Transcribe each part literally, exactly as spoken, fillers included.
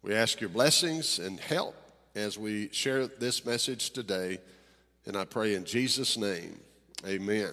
We ask your blessings and help as we share this message today, and I pray in Jesus' name, amen.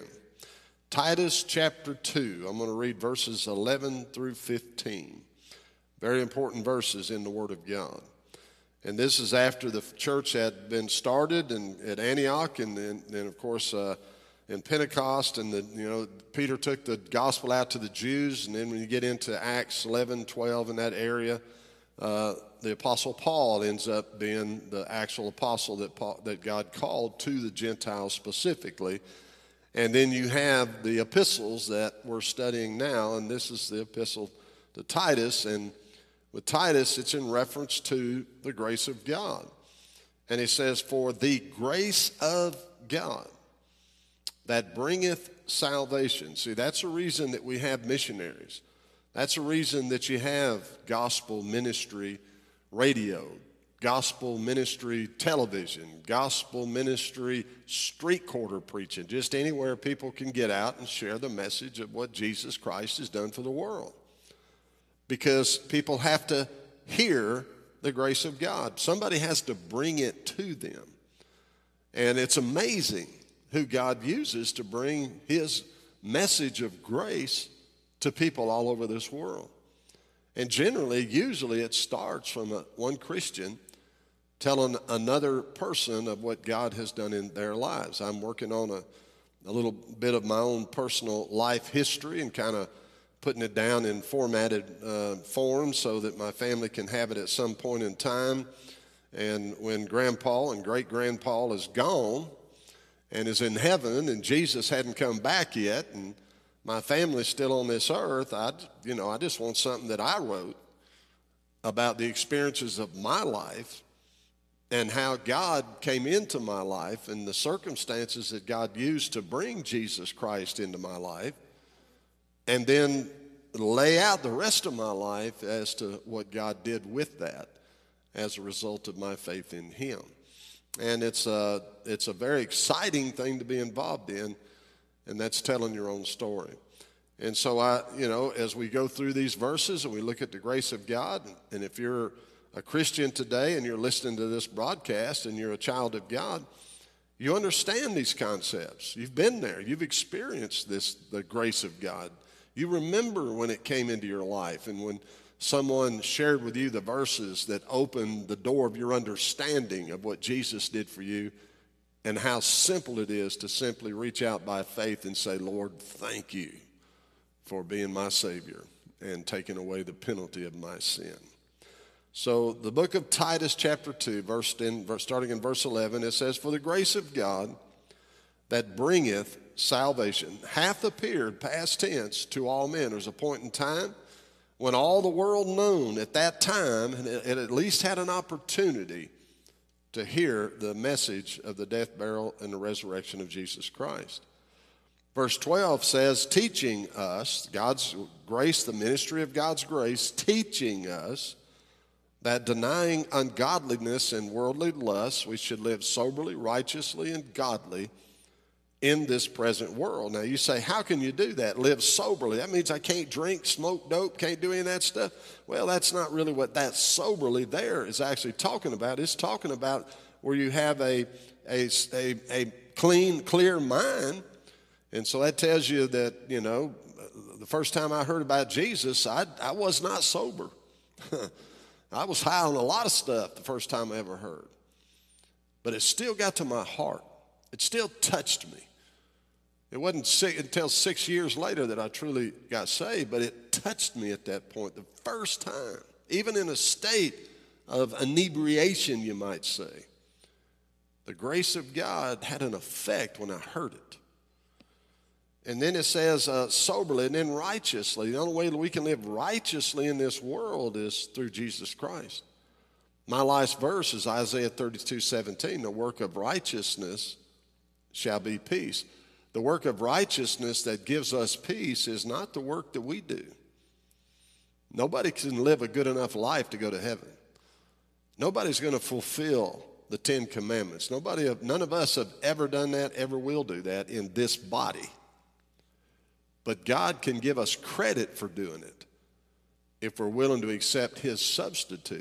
Titus chapter two, I'm going to read verses eleven through fifteen. Very important verses in the Word of God. And this is after the church had been started in, at Antioch, and then, then of course, uh, in Pentecost, and the, you know, Peter took the gospel out to the Jews, and then when you get into Acts eleven, twelve in that area, uh, the Apostle Paul ends up being the actual apostle that Paul, that God called to the Gentiles specifically. And then you have the epistles that we're studying now, and this is the epistle to Titus, and with Titus, it's in reference to the grace of God. And he says, for the grace of God that bringeth salvation. See, that's a reason that we have missionaries. That's a reason that you have gospel ministry radio, gospel ministry television, gospel ministry street corner preaching, just anywhere people can get out and share the message of what Jesus Christ has done for the world. Because people have to hear the grace of God. Somebody has to bring it to them. And it's amazing who God uses to bring his message of grace to people all over this world. And generally, usually it starts from a, one Christian telling another person of what God has done in their lives. I'm working on a, a little bit of my own personal life history and kind of putting it down in formatted uh, form so that my family can have it at some point in time. And when Grandpa and great-grandpa is gone and is in heaven and Jesus hadn't come back yet and my family's still on this earth, I, you know, I just want something that I wrote about the experiences of my life and how God came into my life and the circumstances that God used to bring Jesus Christ into my life, and then lay out the rest of my life as to what God did with that as a result of my faith in him. And it's a, it's a very exciting thing to be involved in, and that's telling your own story. And so I, you know, as we go through these verses and we look at the grace of God, and if you're a Christian today and you're listening to this broadcast and you're a child of God, you understand these concepts. You've been there. You've experienced this, the grace of God. You remember when it came into your life and when someone shared with you the verses that opened the door of your understanding of what Jesus did for you and how simple it is to simply reach out by faith and say, Lord, thank you for being my Savior and taking away the penalty of my sin. So the book of Titus chapter two, verse in, starting in verse eleven, it says, for the grace of God that bringeth salvation hath appeared, past tense, to all men. There's a point in time when all the world known at that time, and it, it at least had an opportunity to hear the message of the death, burial, and the resurrection of Jesus Christ. Verse twelve says, teaching us, God's grace, the ministry of God's grace, teaching us that denying ungodliness and worldly lusts, we should live soberly, righteously, and godly in this present world. Now you say, how can you do that? Live soberly. That means I can't drink, smoke dope, can't do any of that stuff. Well, that's not really what that soberly there is actually talking about. It's talking about where you have a, a, a, a clean, clear mind. And so that tells you that, you know, the first time I heard about Jesus, I, I was not sober. I was high on a lot of stuff the first time I ever heard. But it still got to my heart. It still touched me. It wasn't six, until six years later that I truly got saved, but it touched me at that point, the first time, even in a state of inebriation, you might say. The grace of God had an effect when I heard it. And then it says uh, soberly and then righteously. The only way that we can live righteously in this world is through Jesus Christ. My last verse is Isaiah thirty-two seventeen. The work of righteousness shall be peace. The work of righteousness that gives us peace is not the work that we do. Nobody can live a good enough life to go to heaven. Nobody's going to fulfill the Ten Commandments. Nobody, none of us have ever done that, ever will do that in this body. But God can give us credit for doing it if we're willing to accept his substitute.